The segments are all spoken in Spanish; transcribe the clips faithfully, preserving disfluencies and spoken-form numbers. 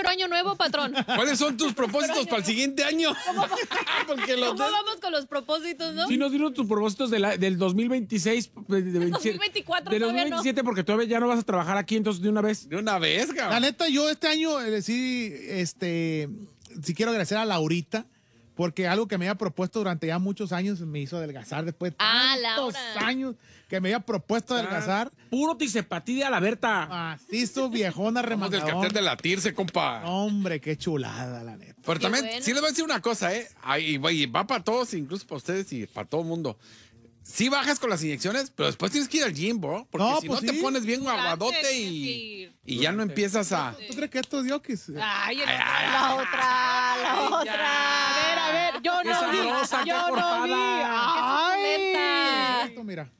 año nuevo, patrón? ¿Cuáles son tus propósitos para el siguiente año? Porque los ¿Cómo des- vamos con los propósitos, no? Sí, nos dieron tus propósitos de la- del dos mil veintiséis. De, de veintisiete, dos mil veinticuatro del todavía no. dos mil veintisiete, porque todavía ya no vas a trabajar aquí, entonces de una vez. De una vez, La cabrón. neta, yo este año eh, sí, este, sí quiero agradecer a Laurita, porque algo que me había propuesto durante ya muchos años me hizo adelgazar después de Ah, tantos Laura. años que me había propuesto adelgazar. Puro tisepatí a la Berta. Macizo, viejona, Vamos del remangadón. cartel de latirse, compa. Hombre, qué chulada, la neta. Pero Qué también, bueno. sí les voy a decir una cosa, ¿eh? Ay, güey, va para todos, incluso para ustedes y para todo el mundo. Sí bajas con las inyecciones, pero después tienes que ir al gym, bro. Porque No, si pues no te sí. pones bien Durante aguadote tienes que y, ir. y ya no empiezas a... ¿Tú crees que estos diokis? Ay, el- La otra, la otra. A ver, a ver, yo Qué no sabrosa, vi. qué Yo no vi. cortada. Ay, Neta. Esto, mira.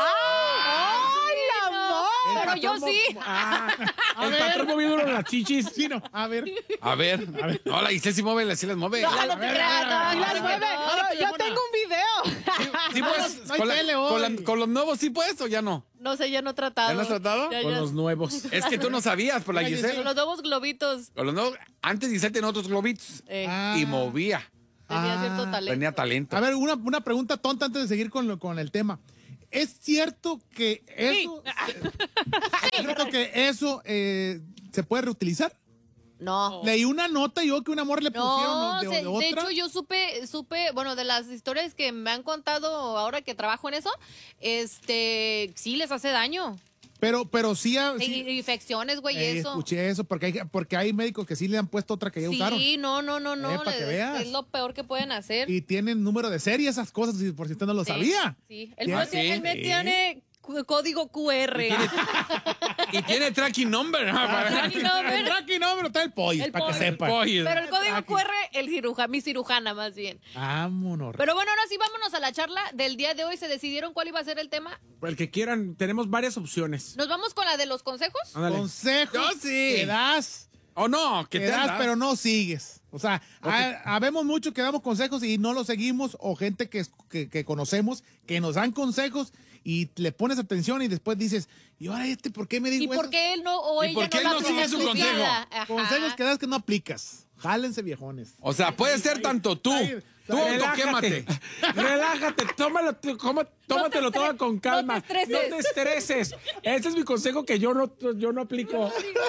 ay, la amor. Pero yo patrón sí. mo- Ah, el patrón moviéndolo las chichis. Sí, no. A ver. A ver, a ver. No, la Giselle sí mueve, sí las mueve. No, no te creas, no, Y las no, mueve. no. Yo- Yo tengo un video. Sí, pues, no hay con, la- tele con la- hoy. con los nuevos sí puedes o ya no. No sé, ya no he tratado. ¿Ya no has tratado? Ya, Con ya- los nuevos. Es que tú no sabías, por la Oye, Giselle. Con los nuevos globitos. Con los nuevos, antes Giselle tenía otros globitos Eh, Ah. y movía. tenía Ah. cierto talento. Tenía talento. A ver, una, una pregunta tonta antes de seguir con, lo- con el tema. ¿Es cierto que eso, ¿es cierto que eso eh, se puede reutilizar? No. Leí una nota yo que un amor le pusieron No, de, se- de de otra. hecho yo supe, supe, bueno, de las historias que me han contado ahora que trabajo en eso, este, sí les hace daño. pero, pero sí, ha- sí, Y- infecciones, güey, eh, eso. escuché eso, porque hay, porque hay médicos que sí le han puesto otra que ya usaron. Sí, no, no, no, no. Eh, pa' que le- veas. es lo peor que pueden hacer. Y tienen número de serie, esas cosas, si- por si usted no lo Sí, sabía. Sí, el Ya mío tiene, el mío sé. tiene cu- código Q R. Y tiene tracking number. Ah, Tracking number. El tracking number está el pollo, El para que pollo. sepan. Pollo. Pero el código Q R, el cirujano, mi cirujana más bien. Vámonos. Pero bueno, ahora sí vámonos a la charla del día de hoy. ¿Se decidieron cuál iba a ser el tema? El que quieran, tenemos varias opciones. ¿Nos vamos con la de los consejos? Ándale. Consejos Yo sí. que das, ¿O no? ¿Qué que te das, da? pero no sigues. O sea, ha- habemos muchos que damos consejos y no los seguimos, o gente que, que, que conocemos que nos dan consejos y le pones atención y después dices, ¿y ahora este por qué me dijo ¿Y por eso? qué él no o ¿Y ella por qué no, él la no sigue aplica su en consejo? vida? Ajá. Consejos que das que no aplicas. Jálense, viejones. O sea, puede ser tanto tú. Ahí, Tú Relájate, autoquémate. Relájate, tómalo, cómo- tómatelo estres- todo con calma. no te estreses. No te estreses. Ese es mi consejo que yo no, yo no aplico.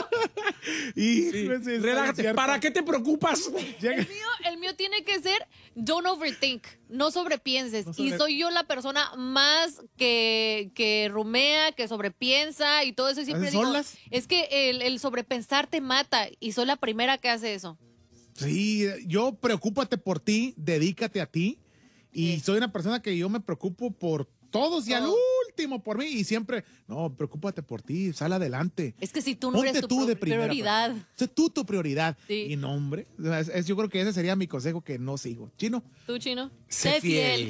Y Sí, pues, es relájate. cierto. ¿Para qué te preocupas? Llega- El mío, el mío tiene que ser don't overthink, no sobrepienses. No sobre- Y soy yo la persona más que, que rumea, que sobrepiensa y todo eso. Y siempre ¿Haces digo, olas? es que el, el sobrepensar te mata y soy la primera que hace eso. Sí, yo preocúpate por ti, dedícate a ti. Y Sí. soy una persona que yo me preocupo por todos y al Todos. último por mí. Y siempre, no, preocupate por ti, sal adelante. Es que si tú no Ponte eres tu tú pro- de primera. prioridad. Sé tú tu prioridad. Sí. Y no, hombre. es- es- yo creo que ese sería mi consejo que no sigo. Chino. ¿Tú, Chino? Sé fiel.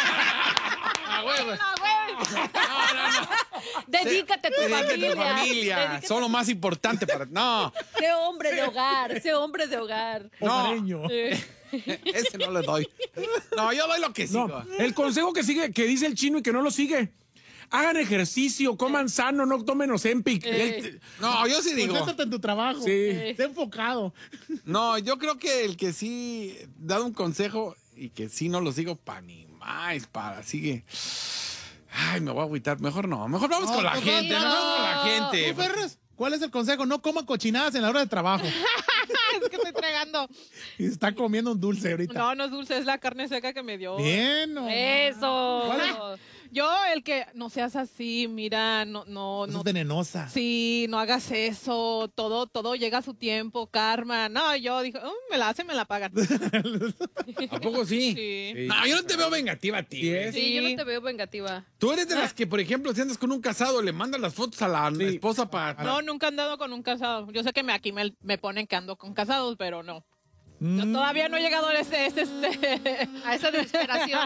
Ah, güey. Ah, güey. Dedícate a tu Dedícate familia. a tu familia. Dedícate- Son lo más importante para... No, Sé hombre de hogar, sé hombre de hogar. No. Hogareño. Eh, ese no le doy. No, yo doy lo que sigo. No, el consejo que sigue, que dice el chino y que no lo sigue. Hagan ejercicio, coman sano, no tomen Ozempic. Eh. El- No, yo sí digo. Concéntrate en tu trabajo. Sí. Sé enfocado. No, yo creo que el que sí da un consejo y que sí no lo sigo para ni más, para, sigue. Ay, me voy a agüitar. Mejor no, mejor vamos No, con la pues, gente, no. mejor con la ¿Tú, gente. Ferres? ¿Cuál es el consejo? No coman cochinadas en la hora de trabajo. Es que estoy tragando. Y está comiendo un dulce ahorita. No, no es dulce, es la carne seca que me dio. Bien. no. Eso. ¿Cuál es? Yo, el que no seas así, mira, no, no, Eso no. es venenosa. Sí, no hagas eso, todo, todo llega a su tiempo, karma. No, yo dije, "Oh, me la hacen, me la pagan. ¿A poco sí? Sí. No, yo no te veo vengativa a ti. Sí güey. es. Sí, yo no te veo vengativa. Tú eres de las que, por ejemplo, si andas con un casado, le mandas las fotos a la Sí. esposa para... No, nunca he andado con un casado. Yo sé que me, aquí me, me ponen que ando con casados, pero no. Yo Mm. todavía no he llegado a ese, ese, este. A esa desesperación.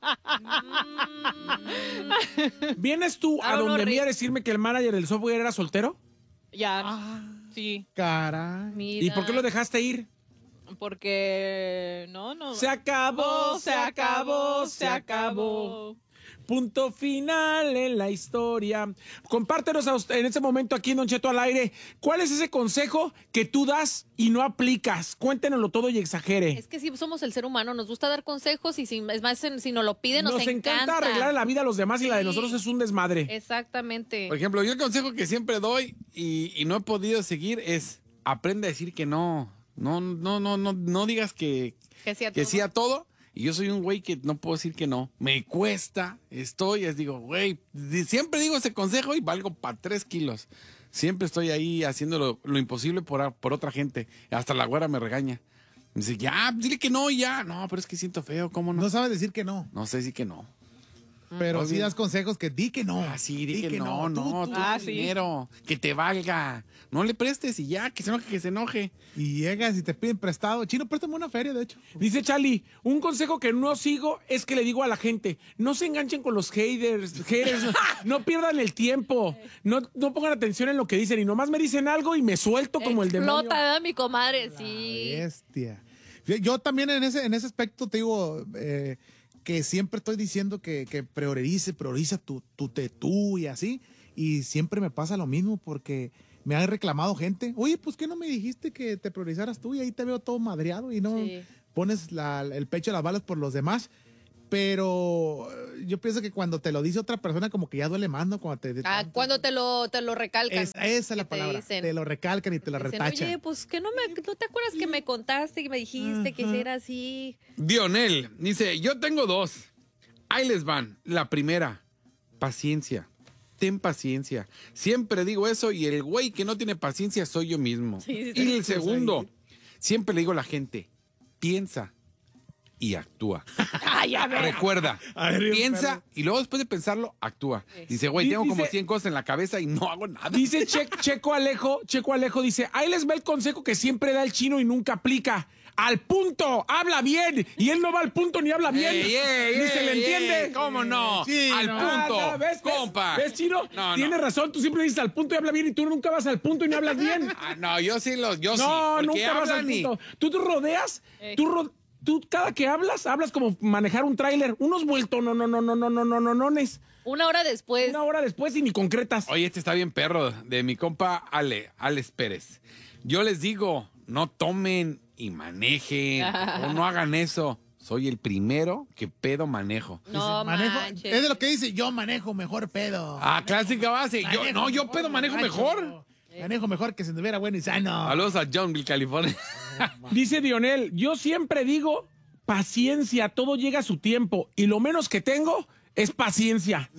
¿Vienes tú a Ah, no, donde Rick. mí a decirme que el manager del software era soltero? Ya, Ah, sí, caray. Mira. ¿Y por qué lo dejaste ir? porque no, no. Se acabó, se acabó, se acabó. punto final en la historia. Compártenos a usted, en este momento aquí en Don Cheto al aire, ¿cuál es ese consejo que tú das y no aplicas? Cuéntenoslo todo y exagere. Es que sí somos el ser humano, nos gusta dar consejos y si, es más, si nos lo piden, nos, Nos encanta. encanta arreglar la vida a los demás y la de Sí. nosotros es un desmadre. Exactamente. Por ejemplo, yo el consejo que siempre doy y, y no he podido seguir es aprende a decir que no. No, no, no, no, no digas que, Que sí a que todo. sí a todo. Y yo soy un güey que no puedo decir que no. Me cuesta, estoy, les digo, güey, di- siempre digo ese consejo y valgo para tres kilos. Siempre estoy ahí haciendo lo, lo imposible por, a- por otra gente. Hasta la güera me regaña. Me dice, ya, dile que no y ya. No, pero es que siento feo, ¿cómo no? No No, sabes decir que no, sé si que no. pero Muy sí bien. das consejos que di que no. Ah, sí, di que no, no, Tú, tú, tú. Ah, sí. dinero, que te valga. No le prestes y ya, que se enoje, que se enoje. Y llegas y te piden prestado. Chino, préstame una feria, de hecho. Dice Charlie, un consejo que no sigo es que le digo a la gente, no se enganchen con los haters, haters no, no pierdan el tiempo, no, no pongan atención en lo que dicen y nomás me dicen algo y me suelto como el demonio. Explota, ¿verdad, mi comadre? Sí. Bestia. Yo, yo también en ese, en ese aspecto te digo eh, que siempre estoy diciendo que, que priorice, prioriza tu, tu te tú y así. Y siempre me pasa lo mismo porque me han reclamado gente. Oye, pues ¿qué no me dijiste que te priorizaras tú? Y ahí te veo todo madreado y no Sí. pones la- el pecho a las balas por los demás. Pero eh, yo pienso que cuando te lo dice otra persona como que ya duele más, ¿no? Cuando te, Ah, cuando te lo, te lo recalcan. Es- esa es que la te palabra. dicen. Te lo recalcan y te lo Dicen, retachan. oye, pues que no me, ¿no te acuerdas que me contaste, que me dijiste que era así? Dionel dice, yo tengo dos. Ahí les van. La primera, paciencia. Ten paciencia. Siempre digo eso y el güey que no tiene paciencia soy yo mismo. Sí, sí, y sí. el segundo, siempre le digo a la gente, piensa y actúa. Ay, a ver. Recuerda, A ver, bien, piensa perro. y luego después de pensarlo, actúa. Dice, güey, Di- tengo como dice- cien cosas en la cabeza y no hago nada. Dice Che- Checo Alejo, Checo Alejo dice, ahí les va el consejo que siempre da el chino y nunca aplica. Al punto, habla bien. Y él no va al punto ni habla bien. Ey, ey, ni se le ey, entiende. ey, ¿cómo no? Sí, Al no. punto. Ah, ¿ves, ves? compa. ¿Ves, chino? No, no. Tienes razón, tú siempre dices al punto y habla bien y tú nunca vas al punto y no hablas bien. Ah, no, yo sí los, yo sí. No, Porque nunca vas al hablan y- punto. Tú te rodeas, Ey. tú, ro- tú cada que hablas, hablas como manejar un tráiler. Unos vueltos, no, no, no, no, no, no, no, no, no, no, Una hora después. Una hora después y ni concretas. Oye, este está bien perro, de mi compa Ale, Alex Pérez. Yo les digo, no tomen y manejen, o no hagan eso. Soy el primero que pedo manejo. No, Manejo, manches. es de lo que dice, yo manejo mejor pedo. Ah, clásica base. Yo, Manejo no, yo mejor, pedo manejo borracho. mejor. Manejo mejor que se anduviera bueno y sano. Saludos a Johnville, California. Dice Dionel, yo siempre digo, paciencia, todo llega a su tiempo. Y lo menos que tengo es paciencia.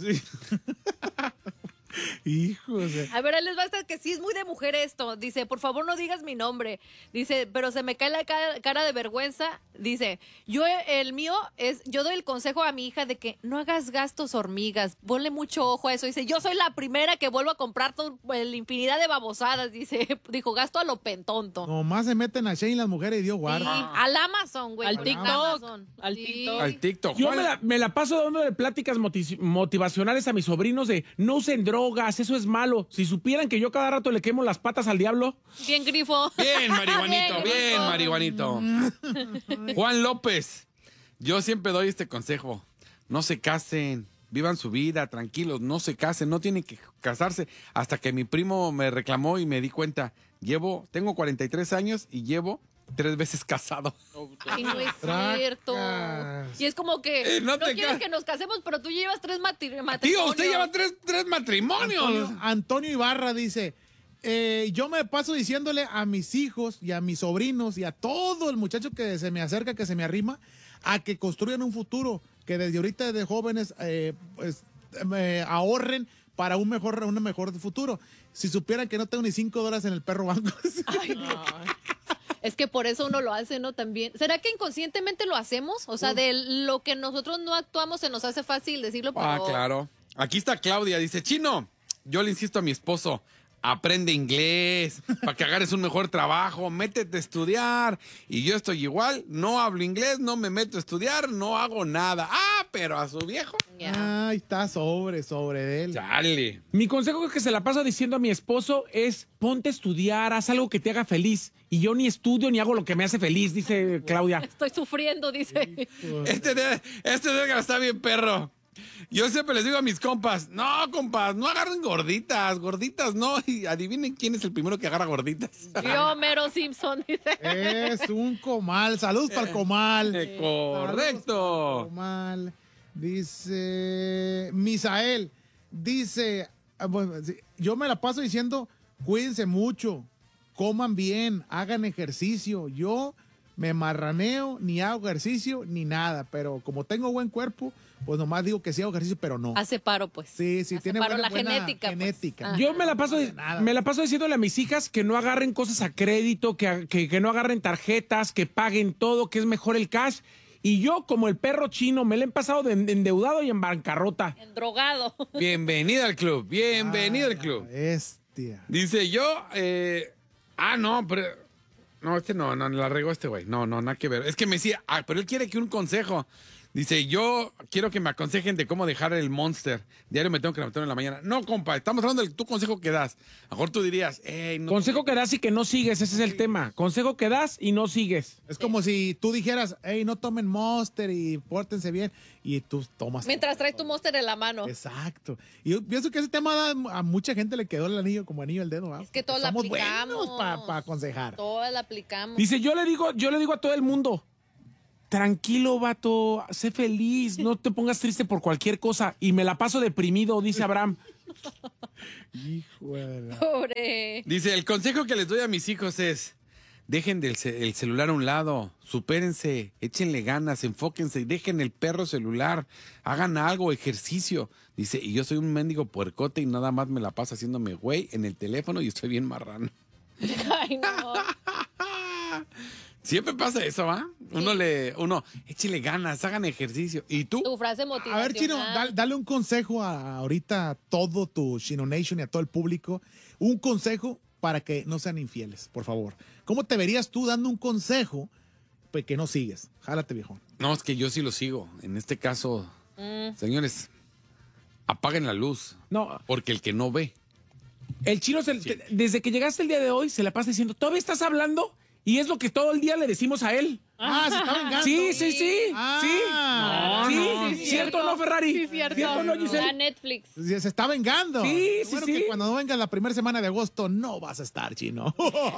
Hijos de... A ver, ahí les basta que sí es muy de mujer esto. Dice, por favor no digas mi nombre. Dice, pero se me cae la cara, cara de vergüenza. Dice, yo el mío es, yo doy el consejo a mi hija de que no hagas gastos hormigas. Ponle mucho ojo a eso. Dice, yo soy la primera que vuelvo a comprar todo, la infinidad de babosadas. Dice, dijo, gasto a lo pentonto. Nomás se meten a Shane las mujeres y Dios Sí, guarda. al Amazon, güey. Al al TikTok, Amazon. al Sí. TikTok. Al TikTok. Yo Juan- me la, me la paso dando de pláticas moti- motivacionales a mis sobrinos de no usen drogas, eso es malo. Si supieran que yo cada rato le quemo las patas al diablo. Bien, grifo. Bien, marihuanito, bien, grifo. marihuanito. Juan López, yo siempre doy este consejo. No se casen, vivan su vida, tranquilos, no se casen, no tienen que casarse. Hasta que mi primo me reclamó y me di cuenta, llevo, tengo cuarenta y tres años y llevo tres veces casado. Ay, no es Tracas. cierto. Y es como que Eh, no no, te quieres ca- que nos casemos, pero tú llevas tres matri- matrimonios. Tío, usted lleva tres, tres matrimonios. Antonio, Antonio Ibarra dice, eh, yo me paso diciéndole a mis hijos y a mis sobrinos y a todo el muchacho que se me acerca, que se me arrima, a que construyan un futuro, que desde ahorita de jóvenes eh, pues, eh, ahorren para un mejor, un mejor futuro. Si supieran que no tengo ni cinco dólares en el perro banco. Ay, no. Es que por eso uno lo hace, ¿no? También. ¿Será que inconscientemente lo hacemos? O sea, de lo que nosotros no actuamos se nos hace fácil decirlo, pero... Ah, claro. Aquí está Claudia, dice, Chino, yo le insisto a mi esposo, aprende inglés para que agarres un mejor trabajo, métete a estudiar. Y yo estoy igual, no hablo inglés, no me meto a estudiar, no hago nada. Ah, pero a su viejo, Ya. Ay, está sobre, sobre de él. chale. Mi consejo que se la paso diciendo a mi esposo es ponte a estudiar, haz algo que te haga feliz. Y yo ni estudio ni hago lo que me hace feliz, dice Claudia. Estoy sufriendo, dice. Este de, este de está bien perro. Yo siempre les digo a mis compas, no, compas, no agarren gorditas, gorditas no. Y adivinen quién es el primero que agarra gorditas. Yo, Mero Simpson, dice. Es un comal. Saludos para el comal. Eh, Saludos correcto. para el comal. Dice Misael. Dice, ah, bueno, sí, yo me la paso diciendo, cuídense mucho, coman bien, hagan ejercicio. Yo me marraneo, ni hago ejercicio, ni nada. Pero como tengo buen cuerpo, pues nomás digo que sí hago ejercicio, pero no. Hace paro, pues. Sí, sí, Hace tiene paro buena, la buena genética, pues. genética. Ah. Yo me la paso, No pasa nada. me la paso diciéndole a mis hijas que no agarren cosas a crédito, que, que, que no agarren tarjetas, que paguen todo, que es mejor el cash. Y yo, como el perro chino, me la he pasado de endeudado y en bancarrota. En drogado. Bienvenida al club, bienvenida Ah, al club. Bestia. Dice yo, eh, ah, no, pero, no, este no, no, la regó este güey. No, no, nada que ver. Es que me decía, ah, pero él quiere que un consejo. Dice, yo quiero que me aconsejen de cómo dejar el Monster. Diario me tengo que levantar en la mañana. No, compa, estamos hablando del tu consejo que das. A lo mejor tú dirías, hey, no. Consejo que das y que no sigues, ese es el tema. Consejo que das y no sigues. Es como si tú dijeras, hey, no tomen Monster y pórtense bien. Y tú tomas. Mientras traes tu Monster en la mano. Exacto. Y yo pienso que ese tema da- a mucha gente le quedó el anillo como anillo al dedo. ¿ah? Es que todos la Somos aplicamos. buenos para aconsejar. Todas la aplicamos. Dice, yo le digo, yo le digo a todo el mundo, tranquilo, vato, sé feliz, no te pongas triste por cualquier cosa. Y me la paso deprimido, dice Abraham. Hijo de la- Pobre. Dice, el consejo que les doy a mis hijos es, dejen del ce- el celular a un lado, supérense, échenle ganas, enfóquense y dejen el perro celular, hagan algo, ejercicio. Dice, y yo soy un mendigo puercote y nada más me la paso haciéndome güey en el teléfono y estoy bien marrano. Ay, no. Siempre pasa eso, ¿va? Uno le, uno, échele ganas, hagan ejercicio. ¿Y tú? Tu frase A motivacional. ver, Chino, da- dale un consejo a, ahorita a todo tu Chino Nation y a todo el público. Un consejo para que no sean infieles, por favor. ¿Cómo te verías tú dando un consejo pues, que no sigues? Jálate, viejo. No, es que yo sí lo sigo. En este caso, señores, apaguen la luz, No, porque el que no ve. el chino, se- te- desde que llegaste el día de hoy, se la pasa diciendo, ¿todavía estás hablando? Y es lo que todo el día le decimos a él. Ah, se está vengando. Sí, sí, sí. Ah. sí. No, sí, no, sí, no. ¿cierto o no, Ferrari? Sí, cierto. o no, La Giselle? Netflix. Se se está vengando. Sí, Qué sí, bueno sí. que cuando no vengas la primera semana de agosto no vas a estar, Chino.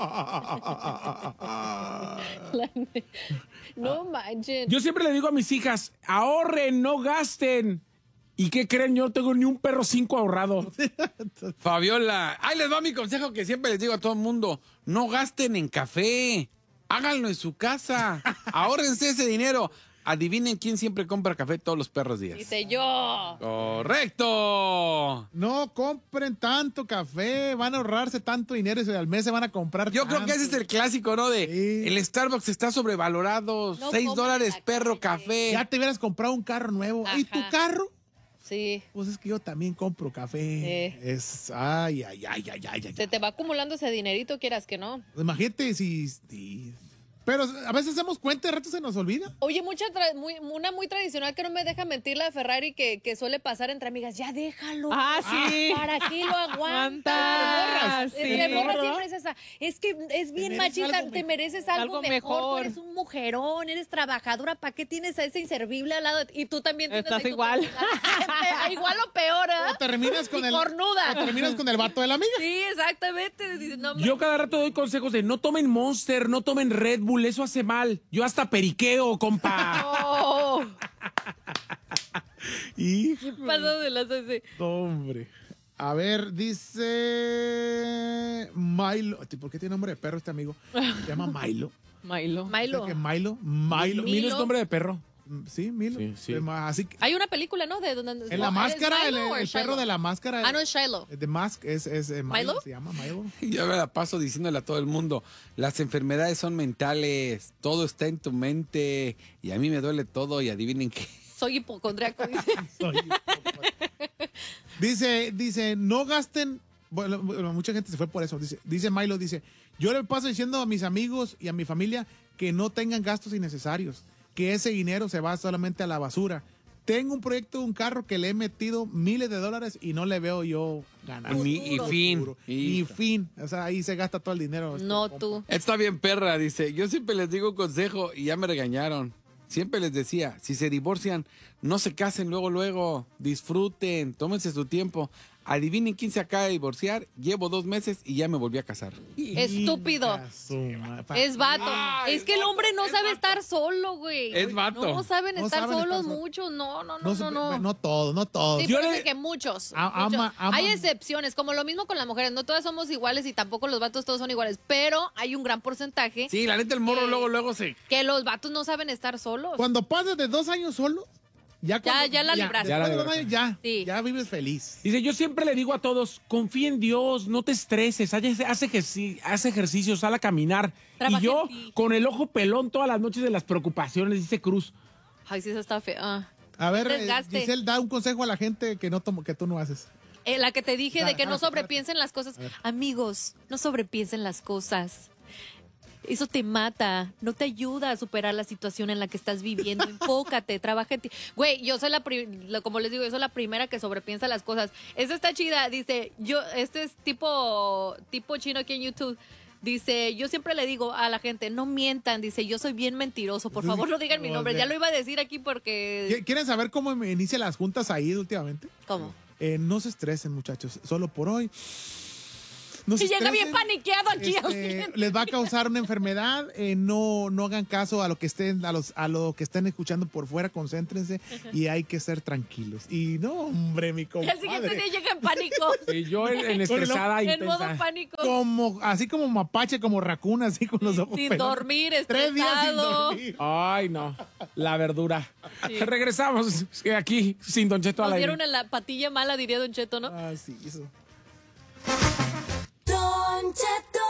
La ne- No manchen. Yo siempre le digo a mis hijas, ahorren, no gasten. ¿Y qué creen? Yo no tengo ni un perro cinco ahorrado. Fabiola, ahí les va mi consejo que siempre les digo a todo el mundo. No gasten en café. Háganlo en su casa. Ahórrense ese dinero. Adivinen quién siempre compra café todos los perros días. Dice yo. Correcto. No compren tanto café, van a ahorrarse tanto dinero y al mes se van a comprar. Yo creo que ese es el clásico, ¿no? De Sí. el Starbucks está sobrevalorado. No Seis coman dólares en la perro calle. café. Ya te hubieras comprado un carro nuevo. ¿Y tu Ajá. carro? Sí. Pues es que yo también compro café. Eh. Es. Ay, ay, ay, ay, ay, ay. Se te va acumulando ese dinerito, quieras que no. Imagínate si. si- Pero a veces hacemos cuenta y de rato se nos olvida. Oye, mucha tra- muy, una muy tradicional que no me deja mentir la de Ferrari que, que suele pasar entre amigas. Ya déjalo. Ah, sí. ¿Para qué lo aguantas? Aguanta, sí. Entre morras ¿Verdad? siempre es esa. Es que es bien mereces machista, algo te mejor. mereces algo, Algo mejor. mejor. Tú eres un mujerón, eres trabajadora. ¿Para qué tienes a ese inservible al lado? Y tú también tienes Estás ahí tu igual. personaje. Igual o peor, ¿eh? O terminas con Y el. cornuda. O terminas con el vato de la amiga. Sí, exactamente. Dices, no, Yo cada rato doy consejos de no tomen Monster, no tomen Red Bull, eso hace mal. Yo hasta periqueo, compa. Oh, Hijo. ¿qué pasó de las ese? Hombre. A ver, dice Milo. ¿Por qué tiene nombre de perro este amigo? Se llama Milo. Milo. Milo. ¿Dice que Milo? Milo. Mi- Milo es nombre de perro. Sí, Milo. Sí, sí. Eh, Así que Hay una película, ¿no? De donde en la ¿es máscara, el, Milo o el es perro Shiloh? de la máscara. Ah, no, es Shiloh. The Mask es, es eh, Milo, ¿Milo? se llama Milo. Yo me la paso diciéndole a todo el mundo, las enfermedades son mentales, todo está en tu mente y a mí me duele todo y adivinen qué. Soy hipocondriaco, dice. Dice, dice, no gasten. Bueno, bueno, mucha gente se fue por eso. Dice, dice Milo, dice, yo le paso diciendo a mis amigos y a mi familia que no tengan gastos innecesarios, que ese dinero se va solamente a la basura. Tengo un proyecto de un carro que le he metido miles de dólares y no le veo yo ganar. Ni- y fin. Ni Y- fin. O sea, ahí se gasta todo el dinero. este No compa. tú. Está bien perra, dice, yo siempre les digo un consejo y ya me regañaron. siempre les decía, si se divorcian, no se casen luego, luego, disfruten, tómense su tiempo. Adivinen quién se acaba de divorciar, llevo dos meses y ya me volví a casar. Estúpido. Inga su ma- pa- Es vato. Ay, es que el no, hombre no es sabe vato. estar solo, güey. Es vato. No saben No estar saben estar solos solo. muchos. No, no, no, No, no, se- no. no todo, no todo. Sí, Yo por eso le- es que muchos. A- muchos. ama- ama- Hay excepciones, como lo mismo con las mujeres. No todas somos iguales y tampoco los vatos todos son iguales. Pero hay un gran porcentaje Sí, la neta, el morro Eh, luego, luego se... que los vatos no saben estar solos. Cuando pasas de dos años solo, ya, cuando- ya la libraste. después Ya la de dos libraste. años, ya, Sí. ya vives feliz. Dice, yo siempre le digo a todos, confía en Dios, no te estreses, haz, haz ejerci- haz ejercicio, sal a caminar. Trabaja y yo, en ti. con el ojo pelón todas las noches de las preocupaciones, dice Cruz. Ay, sí, eso está feo. Ah. A ver, eh, Desgaste. Giselle, da un consejo a la gente que, no tomo, que tú no haces. Eh, la que te dije de que Ah, no ah, sobrepiensen las cosas. Amigos, no sobrepiensen las cosas. Eso te mata, no te ayuda a superar la situación en la que estás viviendo. Enfócate, trabaja en ti. Güey, yo soy la, pri- lo- como les digo, yo soy la primera que sobrepiensa las cosas. Esta está chida, dice, yo, este es tipo, tipo chino aquí en YouTube. Dice, yo siempre le digo a la gente, no mientan, dice, yo soy bien mentiroso, por favor no digan mi nombre. Ya lo iba a decir aquí porque... ¿Qui- ¿Quieren saber cómo me inician las juntas ahí últimamente? ¿Cómo? Eh, no se estresen, muchachos. Solo por hoy. No se Y llega bien estresen. paniqueado aquí. Este, les va a causar una enfermedad. eh, no, no hagan caso a lo que estén, a los, a lo que estén escuchando por fuera. Concéntrense y hay que ser tranquilos. Y no, hombre, mi Y al siguiente compadre. día llega en pánico. Y yo en, en estresada en modo intensa. pánico. Como, así como mapache, como racuna, así con los ojos Sin pegados. dormir, Tres días sin estresado. dormir. Ay, no, la verdura. Regresamos aquí sin Don Cheto al Nos aire. dieron en la patilla mala, diría Don Cheto, ¿no? Ah, sí, eso. Don Cheto.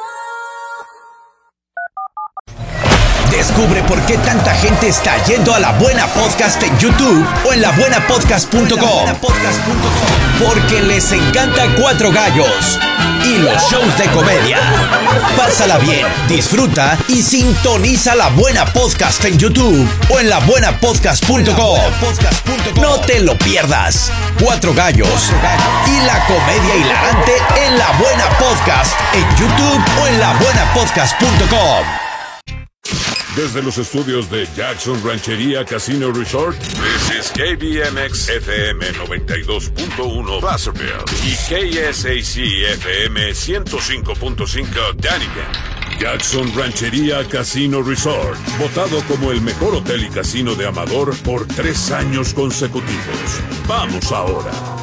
Descubre por qué tanta gente está yendo a La Buena Podcast en YouTube o en la buena podcast punto com. Porque les encanta Cuatro Gallos y los shows de comedia. Pásala bien, disfruta y sintoniza La Buena Podcast en YouTube o en la buena podcast punto com. No te lo pierdas. Cuatro Gallos y la comedia hilarante en La Buena Podcast en YouTube o en la buena podcast punto com. Desde los estudios de Jackson Ranchería Casino Resort, this is K B M X F M noventa y dos punto uno Placerville y K S A C F M ciento cinco punto cinco Dunnigan. Jackson Ranchería Casino Resort, votado como el mejor hotel y casino de Amador por tres años consecutivos. Vamos ahora.